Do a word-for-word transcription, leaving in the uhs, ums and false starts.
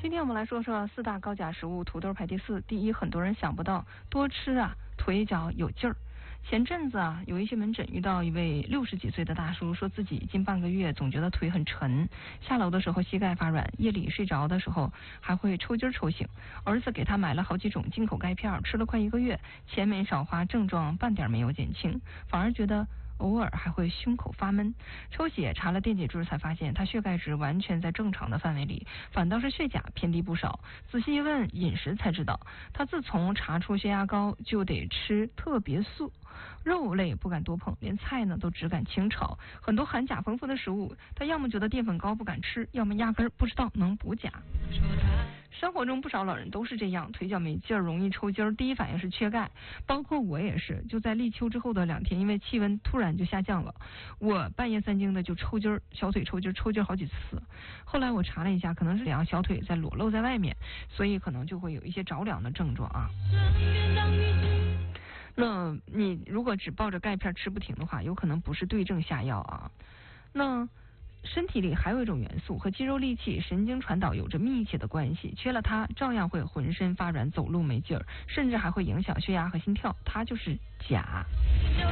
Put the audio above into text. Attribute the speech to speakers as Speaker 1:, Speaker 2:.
Speaker 1: 今天我们来说说四大高钾食物，土豆排第四。第一，很多人想不到多吃啊，腿脚有劲儿。前阵子啊，有一些门诊遇到一位六十几岁的大叔，说自己近半个月总觉得腿很沉，下楼的时候膝盖发软，夜里睡着的时候还会抽筋抽醒。儿子给他买了好几种进口钙片，吃了快一个月，钱没少花，症状半点没有减轻，反而觉得偶尔还会胸口发闷。抽血查了电解质才发现他血钙值完全在正常的范围里，反倒是血钾偏低不少。仔细一问饮食才知道，他自从查出血压高就得吃特别素，肉类不敢多碰，连菜呢都只敢清炒。很多含钾丰富的食物他要么觉得淀粉高不敢吃，要么压根儿不知道能补钾。生活中不少老人都是这样，腿脚没劲儿，容易抽筋儿，第一反应是缺钙。包括我也是，就在立秋之后的两天，因为气温突然就下降了，我半夜三更的就抽筋儿，小腿抽筋儿，抽筋儿好几次。后来我查了一下，可能是两小腿在裸露在外面，所以可能就会有一些着凉的症状啊。那你如果只抱着钙片吃不停的话，有可能不是对症下药啊。那身体里还有一种元素和肌肉力气、神经传导有着密切的关系，缺了它照样会浑身发软、走路没劲儿，甚至还会影响血压和心跳，它就是钾。